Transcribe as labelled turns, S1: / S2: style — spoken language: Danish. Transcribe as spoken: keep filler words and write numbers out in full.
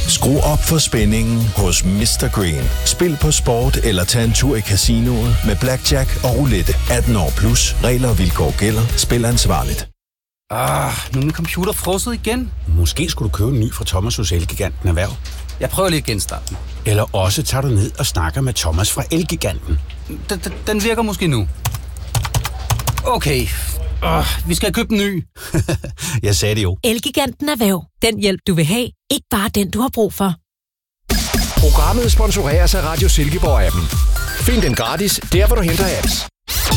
S1: Skru op for spændingen hos mister Green. Spil på sport eller tag en tur i casinoet med blackjack og roulette. atten år plus. Regler og vilkår gælder. Spil ansvarligt.
S2: Ah, nu er min computer frosset igen.
S3: Måske skulle du købe en ny fra Thomas hos Elgiganten Erhverv.
S2: Jeg prøver lige at genstarte.
S3: Eller også tager du ned og snakker med Thomas fra Elgiganten.
S2: Den, den, den virker måske nu. Okay. Uh, vi skal have købt en ny.
S3: Jeg sagde det jo.
S4: Elgiganten Erhverv. Den hjælp, du vil have. Ikke bare den, du har brug for.
S5: Programmet sponsoreres af Radio Silkeborg-appen. Find den gratis, der hvor du henter apps.